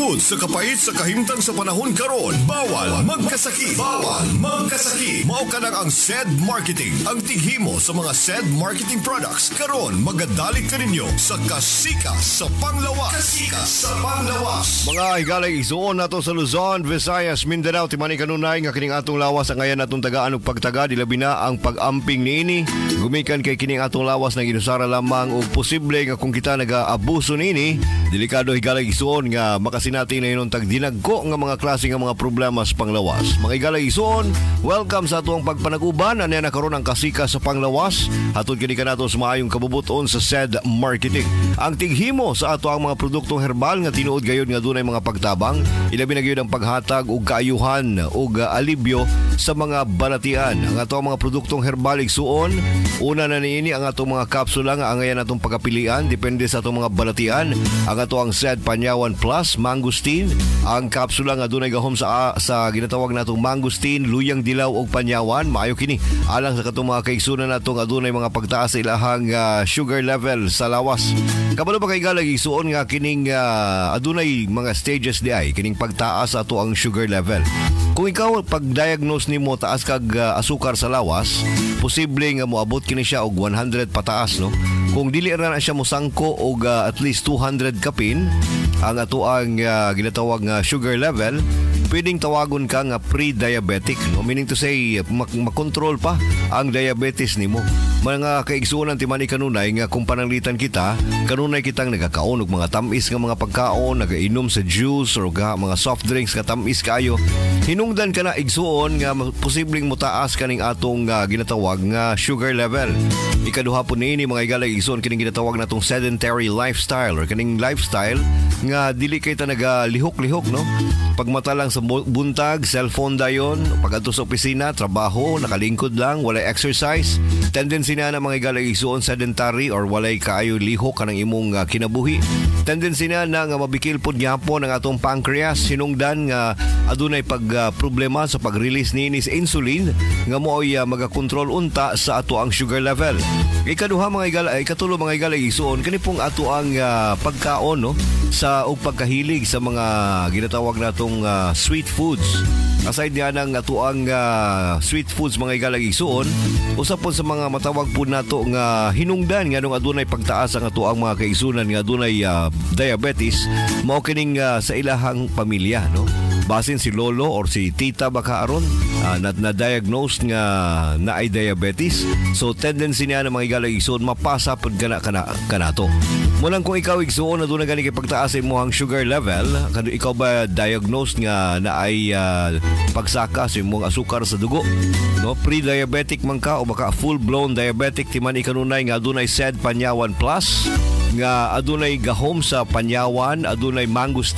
Sud sa kapait sa kahimtang sa panahon karon. Bawal magkasakit. Bawal magkasakit. Mao kanang ang SED Marketing, ang tighimo sa mga SED marketing products. Karon magadalik ka ninyo sa Kasika sa Panglawas. Kasika sa Panglawas. Mga higalay igsuon nato sa Luzon, Visayas, Mindanao, timani kanunay nga kining atong lawas ang ngayon atong tagaan ug pagtaga dilabi na ang pag-amping niini. Gumikan kay kining atong lawas na ginusara lamang og posible nga kung kita naga-abuso niini, delikado higalay igsuon nga makasinati na inon tag dinagko nga mga klase nga mga problema sa panglawas. Mga higalay igsuon, welcome sa atong pagpanaguban ani na karon ang Kasika sa Panglawas. Hatod kini kanato sa maayong kabubuton sa SED Marketing. Ang tighimo sa ato ang mga produktong herbal nga tinuod gayud nga dunay mga pagtabang, ilabi na gyud ang paghatag og kaayuhan ug alibyo sa mga balatian. Ang ato ang mga produktong herbal igsuon, una na niini ang atong mga kapsula nga angayan atong pagapilian depende sa atong mga balatian. Ang ato ang SED Panyawan Plus Mangosteen, ang kapsula nga dunay gahom sa ginatawag natong mangosteen, luyang dilaw ug panyawan. Maayo kini alang sa katong mga kaigsunan nato nga dunay mga pagtaas sa ilahang sugar level sa lawas. Kabalo pa kay galag igsuon nga kining adunay mga stages di ay kining pagtaas ato ang sugar level. Kung ikaw pag-diagnose nimo taas kag asukar sa lawas, posible nga moabot kini siya og 100 pataas, no? Kung dili ra na siya mosangko og at least 200 kapin ang ato ang ginatawag nga sugar level, pwedeng tawagon ka nga pre-diabetic, no? Meaning to say makontrol pa ang diabetes nimo. Mga kaigsuonan timani kanunay nga kung pananglitan kita, kanunay kitang nagakaon og mga tamis nga mga pagkaon, nagainom sa juice or mga soft drinks nga tamis kayo. Hinungdan ka na igsuon nga posibleng mutaas kaning atong ginatawag nga sugar level. Ikaduha po niini mga higalay igsuon kining ginatawag natong sedentary lifestyle or kining lifestyle nga dili kay ta nagalihok-lihok, no? Pagmata lang sa buntag, cellphone dayon, pag-adto sa opisina, trabaho, nakalingkod lang, walay exercise. Tendency na mga higalay igsuon sedentary or walay kaayo lihok kanang imong kinabuhi. Tendency na nga mabikil pod gyapon ang atong pancreas, hinungdan nga adunay problema sa pag-release niini sa insulin nga mo'y magakontrol unta sa ato ang sugar level. Ikaduha mga higalay, ikatulo mga higalay igsuon kani pong ato ang pagkaon, no? Sa og pagkahilig sa mga ginatawag natong sweet foods. Aside niya ng ato ang sweet foods mga higalay igsuon, usap po sa mga matawag po nato nga hinungdan nga nung adunay pagtaas ang ato ang mga kaigsunan nga adunay diabetes, mao kining sa ilahang pamilya, no? Basin si lolo or si tita baka aron na-diagnose nga na ay diabetes. So tendency niya na mga higalay igsuon mapasa pod kanato. Mulang kung ikaw igsuon na doon na gani kay pagtaas sa imong sugar level, kano ikaw ba diagnosed nga na ay pagsaka sa imong asukar sa dugo, no? Pre-diabetic man ka o baka full-blown diabetic, timan ikanunay nga adunay SED Panyawan Plus nga adunay gahom sa panyawan, adunay mangosteen